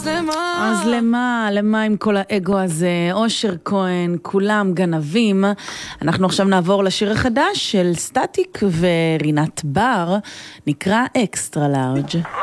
אז למה עם כל האגו הזה? אושר כהן, כולם גנבים. אנחנו עכשיו נעבור לשיר החדש של סטטיק ורינת בר, נקרא אקסטרה לארג'.